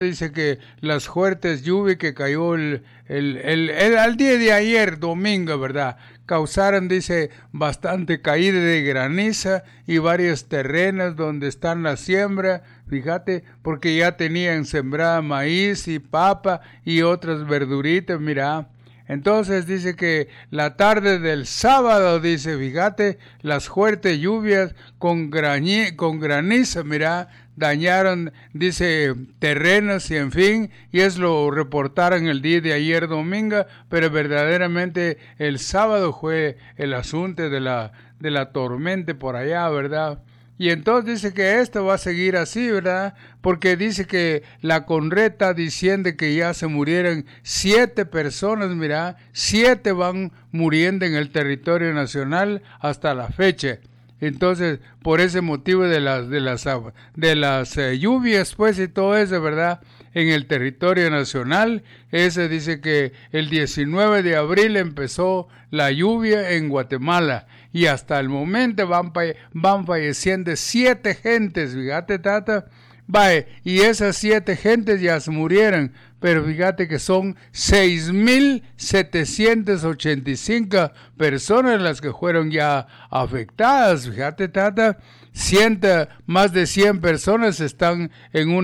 Dice que las fuertes lluvias que cayó al día de ayer, domingo, ¿verdad? Causaron, dice, bastante caída de granizo y varios terrenos donde están la siembra, fíjate, porque ya tenían sembrada maíz y papa y otras verduritas, mira. Entonces dice que la tarde del sábado, dice, fíjate, las fuertes lluvias con granizo, mira, dañaron, dice, terrenos y en fin, y es lo reportaron el día de ayer domingo, pero verdaderamente el sábado fue el asunto de la tormenta por allá, ¿verdad? Y entonces dice que esto va a seguir así, ¿verdad? Porque dice que la Conreta diciendo que ya se murieron 7 personas, mira, 7 van muriendo en el territorio nacional hasta la fecha. Entonces, por ese motivo de las lluvias, pues, y todo eso, ¿verdad? En el territorio nacional, ese dice que el 19 de abril empezó la lluvia en Guatemala y hasta el momento van falleciendo 7 gentes, fíjate, tata. Vaya, y esas 7 gentes ya se murieron, pero fíjate que son 6,785 personas las que fueron ya afectadas, fíjate, tata. Más de 100 personas están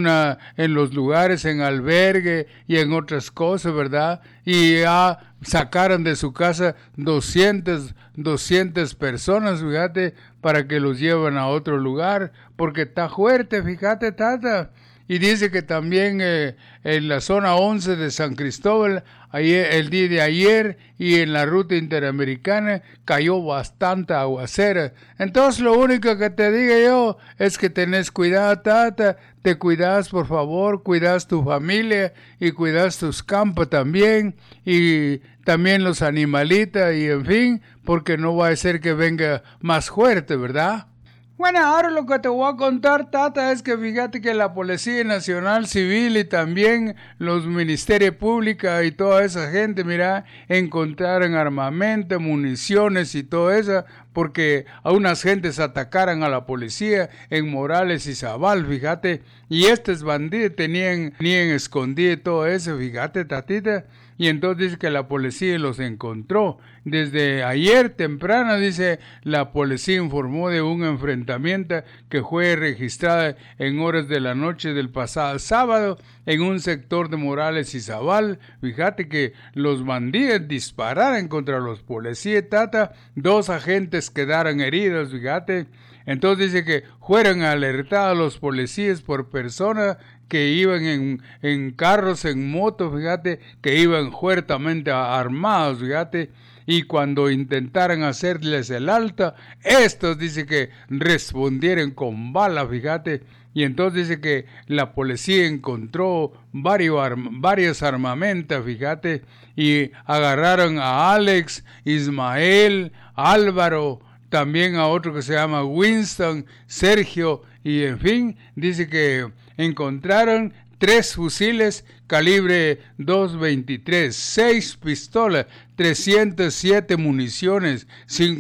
en los lugares, en albergue y en otras cosas, ¿verdad? Y ya sacaron de su casa 200 personas, fíjate, para que los lleven a otro lugar, porque está fuerte, fíjate, tata. Y dice que también en la zona 11 de San Cristóbal, el día de ayer, y en la ruta interamericana, cayó bastante aguacera. Entonces lo único que te digo yo es que tenés cuidado, tata, te cuidas, por favor, cuidas tu familia y cuidas tus campos también, y también los animalitos, y en fin, porque no va a ser que venga más fuerte, ¿verdad? Bueno, ahora lo que te voy a contar, tata, es que fíjate que la Policía Nacional Civil y también los Ministerios Públicos y toda esa gente, mira, encontraron armamento, municiones y todo eso, porque a unas gentes atacaron a la policía en Morales y Zabal, fíjate, y estos bandidos tenían escondido todo eso, fíjate, tatita. Y entonces dice que la policía los encontró. Desde ayer temprano, dice, la policía informó de un enfrentamiento que fue registrado en horas de la noche del pasado sábado en un sector de Morales y Zabal. Fíjate que los bandidos dispararon contra los policías, tata. 2 agentes quedaron heridos, fíjate. Entonces dice que fueron alertados los policías por personas que iban en carros, en motos, fíjate, que iban fuertemente armados, fíjate, y cuando intentaron hacerles el alto, estos dice que respondieron con balas, fíjate, y entonces dice que la policía encontró varios armamentos, fíjate, y agarraron a Alex, Ismael, Álvaro, también a otro que se llama Winston, Sergio, y en fin, dice que encontraron 3 fusiles calibre .223, 6 pistolas, 307 municiones,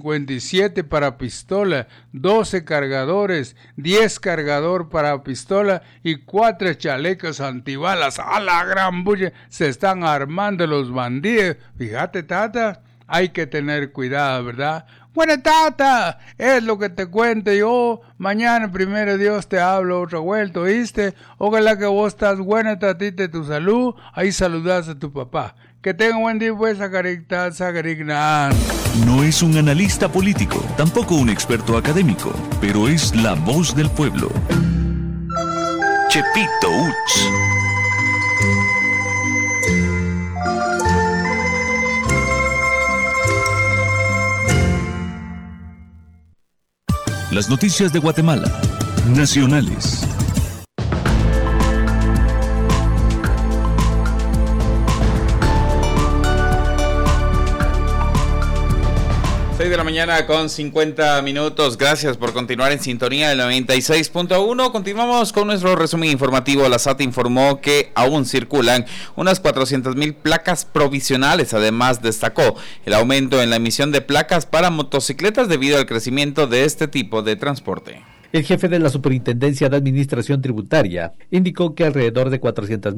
57 para pistola, 12 cargadores, 10 cargador para pistola y 4 chalecos antibalas. ¡A la gran bulla! Se están armando los bandidos. Fíjate, tata, hay que tener cuidado, ¿verdad? Bueno, tata, es lo que te cuento yo. Mañana, primero Dios, te hablo otra vuelta, ¿oíste? Ojalá que vos estás buena, tatita, de tu salud. Ahí saludas a tu papá. Que tenga buen día, pues, Sacarigna. No es un analista político, tampoco un experto académico, pero es la voz del pueblo. Chepito Uch. Las noticias de Guatemala, nacionales. 6 de la mañana con 50 minutos. Gracias por continuar en sintonía del 96.1. Continuamos con nuestro resumen informativo. La SAT informó que aún circulan unas 400,000 placas provisionales. Además, destacó el aumento en la emisión de placas para motocicletas debido al crecimiento de este tipo de transporte. El jefe de la Superintendencia de Administración Tributaria indicó que alrededor de 400